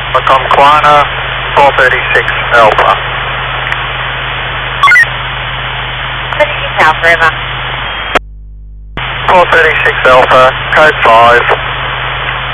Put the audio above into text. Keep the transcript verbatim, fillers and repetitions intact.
Macom Kwana, four thirty-six Alpha. thirty-six Alpha, River. four thirty-six Alpha, code five.